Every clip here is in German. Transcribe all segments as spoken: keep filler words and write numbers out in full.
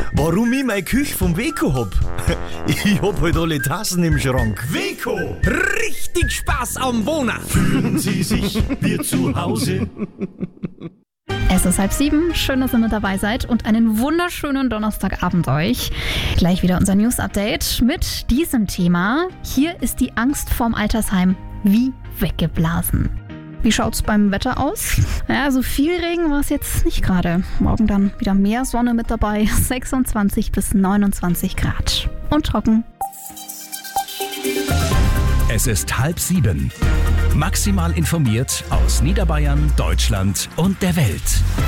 warum ich meine Küche vom Weco hab? Ich hab halt alle Tassen im Schrank. Weco, Richtig Spaß am Wohnen. fühlen Sie sich wie zu Hause? Es ist halb sieben, schön, dass ihr mit dabei seid und einen wunderschönen Donnerstagabend euch. Gleich wieder unser News-Update mit diesem Thema. Hier ist die Angst vorm Altersheim wie weggeblasen. Wie schaut's beim Wetter aus? Ja, so viel Regen war es jetzt nicht gerade. Morgen dann wieder mehr Sonne mit dabei, sechsundzwanzig bis neunundzwanzig Grad. Und trocken. Es ist halb sieben. Maximal informiert aus Niederbayern, Deutschland und der Welt.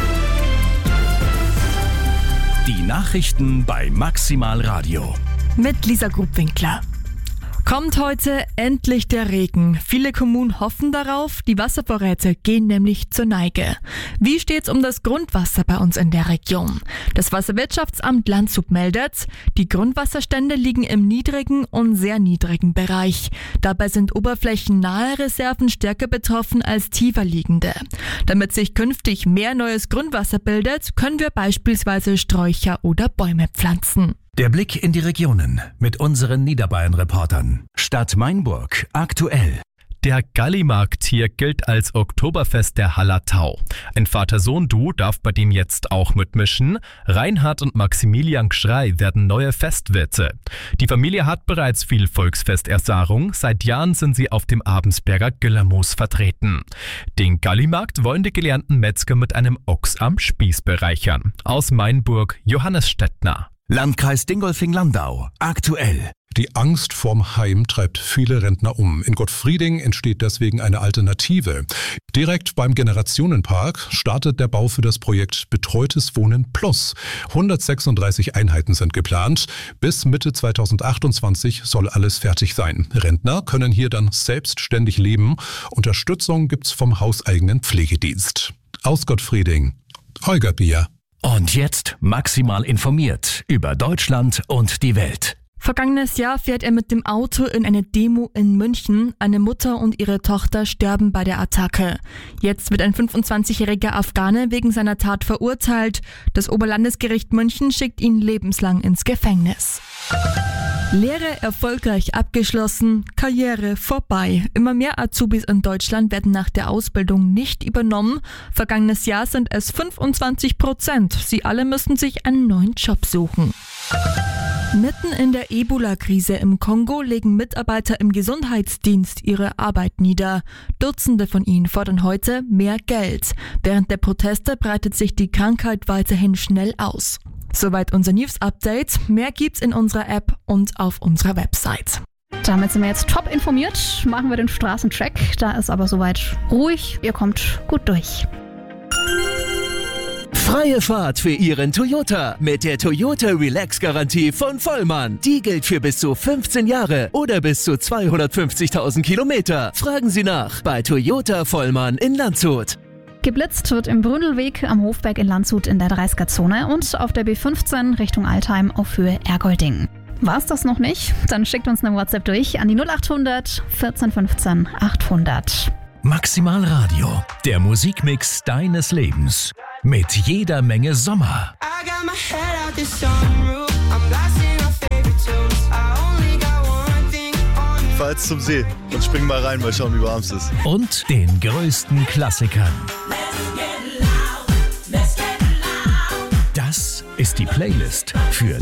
Die Nachrichten bei Maximal Radio. Mit Lisa Grubwinkler. Kommt heute endlich der Regen. Viele Kommunen hoffen darauf, die Wasservorräte gehen nämlich zur Neige. Wie steht's um das Grundwasser bei uns in der Region? Das Wasserwirtschaftsamt Landshut meldet, die Grundwasserstände liegen im niedrigen und sehr niedrigen Bereich. Dabei sind oberflächennahe Reserven stärker betroffen als tiefer liegende. Damit sich künftig mehr neues Grundwasser bildet, können wir beispielsweise Sträucher oder Bäume pflanzen. Der Blick in die Regionen mit unseren Niederbayern-Reportern. Stadt Mainburg aktuell. Der Gallimarkt hier gilt als Oktoberfest der Hallertau. Ein Vater-Sohn-Duo darf bei dem jetzt auch mitmischen. Reinhard und Maximilian Gschrei werden neue Festwirte. Die Familie hat bereits viel Volksfesterfahrung. Seit Jahren sind sie auf dem Abensberger Güllermoos vertreten. Den Gallimarkt wollen die gelernten Metzger mit einem Ochs am Spieß bereichern. Aus Mainburg, Johannes Stettner. Landkreis Dingolfing-Landau aktuell. Die Angst vorm Heim treibt viele Rentner um. In Gottfrieding entsteht deswegen eine Alternative. Direkt beim Generationenpark startet der Bau für das Projekt Betreutes Wohnen Plus. hundertsechsunddreißig Einheiten sind geplant. Bis Mitte zweitausendachtundzwanzig soll alles fertig sein. Rentner können hier dann selbstständig leben. Unterstützung gibt's vom hauseigenen Pflegedienst. Aus Gottfrieding, Holger Bier. Und jetzt maximal informiert über Deutschland und die Welt. Vergangenes Jahr fährt er mit dem Auto in eine Demo in München. Eine Mutter und ihre Tochter sterben bei der Attacke. Jetzt wird ein fünfundzwanzigjähriger Afghane wegen seiner Tat verurteilt. Das Oberlandesgericht München schickt ihn lebenslang ins Gefängnis. Lehre erfolgreich abgeschlossen, Karriere vorbei. Immer mehr Azubis in Deutschland werden nach der Ausbildung nicht übernommen. Vergangenes Jahr sind es fünfundzwanzig Prozent. Sie alle müssen sich einen neuen Job suchen. Mitten in der Ebola-Krise im Kongo legen Mitarbeiter im Gesundheitsdienst ihre Arbeit nieder. Dutzende von ihnen fordern heute mehr Geld. Während der Proteste breitet sich die Krankheit weiterhin schnell aus. Soweit unser News-Update. Mehr gibt's in unserer App und auf unserer Website. Damit sind wir jetzt top informiert. Machen wir den Straßencheck. Da ist aber soweit ruhig. Ihr kommt gut durch. Freie Fahrt für Ihren Toyota mit der Toyota Relax Garantie von Vollmann. Die gilt für bis zu fünfzehn Jahre oder bis zu zweihundertfünfzigtausend Kilometer. Fragen Sie nach bei Toyota Vollmann in Landshut. Geblitzt wird im Bründelweg am Hofberg in Landshut in der dreißiger-Zone und auf der B fünfzehn Richtung Altheim auf Höhe Ergolding. War's das noch nicht? Dann schickt uns eine WhatsApp durch an die null achthundert vierzehn fünfzehn achthundert. Maximal Radio, der Musikmix deines Lebens. Mit jeder Menge Sommer. Fahr jetzt zum See und spring mal rein, mal schauen, wie warm es ist. Und den größten Klassikern. Das ist die Playlist für